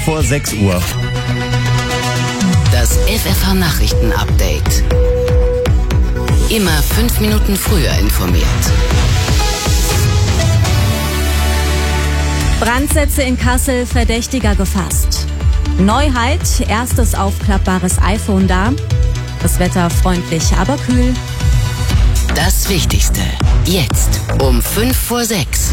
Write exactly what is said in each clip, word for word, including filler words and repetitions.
vor sechs Uhr. Das F F H-Nachrichten-Update. Immer fünf Minuten früher informiert. Brandsätze in Kassel, Verdächtiger gefasst. Neuheit, erstes aufklappbares iPhone da. Das Wetter freundlich, aber kühl. Das Wichtigste, jetzt um fünf vor sechs.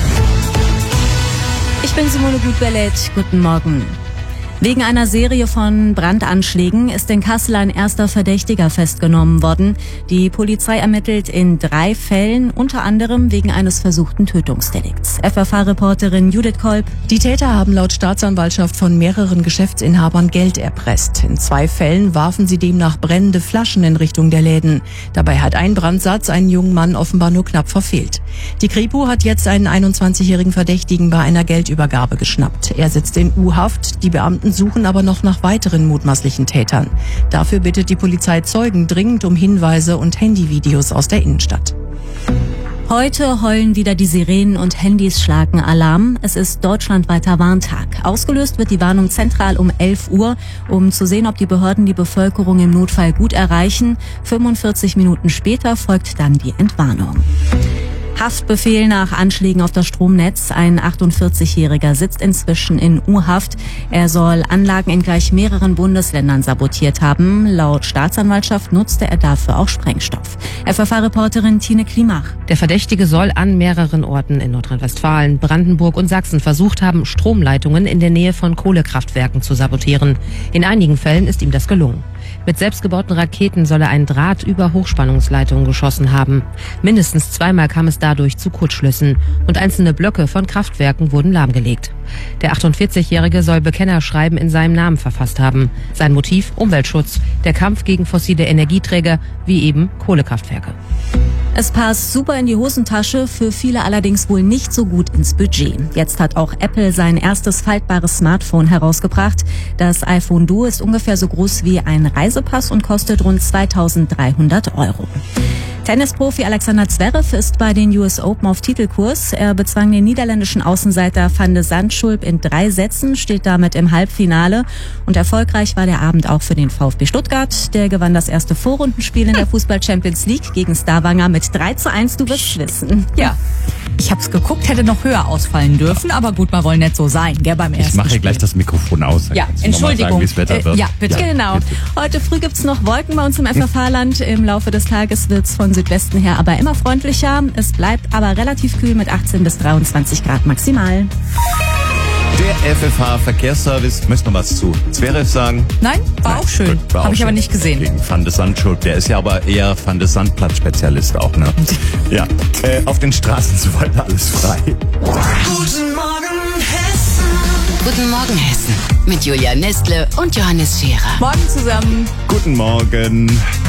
Ich bin Simone Gutbellet, guten Morgen. Wegen einer Serie von Brandanschlägen ist in Kassel ein erster Verdächtiger festgenommen worden. Die Polizei ermittelt in drei Fällen, unter anderem wegen eines versuchten Tötungsdelikts. F F H-Reporterin Judith Kolb. Die Täter haben laut Staatsanwaltschaft von mehreren Geschäftsinhabern Geld erpresst. In zwei Fällen warfen sie demnach brennende Flaschen in Richtung der Läden. Dabei hat ein Brandsatz einen jungen Mann offenbar nur knapp verfehlt. Die Kripo hat jetzt einen einundzwanzigjährigen Verdächtigen bei einer Geldübergabe geschnappt. Er sitzt in U-Haft. Die Beamten suchen aber noch nach weiteren mutmaßlichen Tätern. Dafür bittet die Polizei Zeugen dringend um Hinweise und Handyvideos aus der Innenstadt. Heute heulen wieder die Sirenen und Handys schlagen Alarm. Es ist deutschlandweiter Warntag. Ausgelöst wird die Warnung zentral um elf Uhr, um zu sehen, ob die Behörden die Bevölkerung im Notfall gut erreichen. fünfundvierzig Minuten später folgt dann die Entwarnung. Haftbefehl nach Anschlägen auf das Stromnetz. Ein achtundvierzigjähriger sitzt inzwischen in U-Haft. Er soll Anlagen in gleich mehreren Bundesländern sabotiert haben. Laut Staatsanwaltschaft nutzte er dafür auch Sprengstoff. F F H-Reporterin Tine Klimach. Der Verdächtige soll an mehreren Orten in Nordrhein-Westfalen, Brandenburg und Sachsen versucht haben, Stromleitungen in der Nähe von Kohlekraftwerken zu sabotieren. In einigen Fällen ist ihm das gelungen. Mit selbstgebauten Raketen soll er einen Draht über Hochspannungsleitungen geschossen haben. Mindestens zweimal kam es dadurch zu Kurzschlüssen und einzelne Blöcke von Kraftwerken wurden lahmgelegt. Der achtundvierzigjährige soll Bekennerschreiben in seinem Namen verfasst haben. Sein Motiv: Umweltschutz, der Kampf gegen fossile Energieträger wie eben Kohlekraftwerke. Es passt super in die Hosentasche, für viele allerdings wohl nicht so gut ins Budget. Jetzt hat auch Apple sein erstes faltbares Smartphone herausgebracht. Das iPhone Duo ist ungefähr so groß wie ein Reisepass und kostet rund zweitausenddreihundert Euro. Tennisprofi Alexander Zverev ist bei den U S Open auf Titelkurs. Er bezwang den niederländischen Außenseiter Van de Zandschulp in drei Sätzen, steht damit im Halbfinale. Und erfolgreich war der Abend auch für den VfB Stuttgart. Der gewann das erste Vorrundenspiel in der Fußball-Champions League gegen Stavanger mit drei zu eins. Du wirst wissen. Ja. Ich hab's geguckt, hätte noch höher ausfallen dürfen, aber gut, mal wollen nicht so sein, gell, beim ersten Ich mache Spiel. gleich das Mikrofon aus. Ja, Kannst du Entschuldigung. noch mal sagen, wie's Wetter wird? Äh, ja, bitte. Ja, genau. bitte. Heute früh gibt's noch Wolken bei uns im F F H-Land. Im Laufe des Tages wird's von Südwesten her aber immer freundlicher. Es bleibt aber relativ kühl mit achtzehn bis dreiundzwanzig Grad maximal. Der F F H-Verkehrsservice, möchtest du noch was zu Zverev sagen? Nein, war auch schön. Gut, war Habe auch ich aber schön. nicht gesehen. Gegen Van de Zandschulp, der ist ja aber eher Van de Zandplatz-Spezialist auch, ne? Ja, äh, auf den Straßen soweit alles frei. Guten Morgen, Hessen. Guten Morgen, Hessen. Mit Julia Nestle und Johannes Scherer. Morgen zusammen. Guten Morgen.